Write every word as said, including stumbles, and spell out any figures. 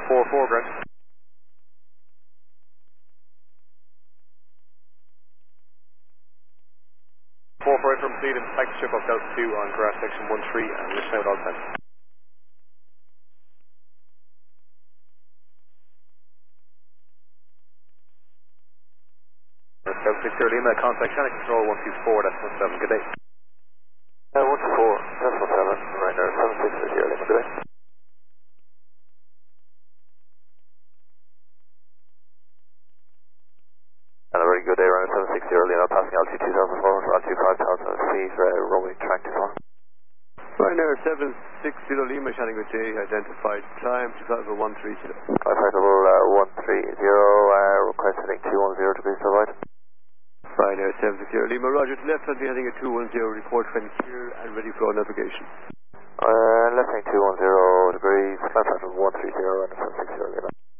four four, ground. four four from Sweden, taxi ship up Delta two on grass section one three and listen out all time. Delta six zero Lima, contact Channel Control one two four, that's one seven, good day. Uh, one two four, that's one seven, right there, seven six zero Lima, good day. And a very good day, around seven six zero Lima, passing altitude two thousand four hundred, altitude five thousand feet, uh, runway track two four. Ryanair seven six zero Lima, Shannon good day, identified climb two thousand one three zero. Identified level uh, one three zero, uh, request heading two one zero degrees to the right. Ryanair seven six zero Lima, roger, to left hand heading at two one zero, report when clear and ready for all navigation. Uh, left heading two one zero degrees, climb pattern one three zero and seven six zero Lima.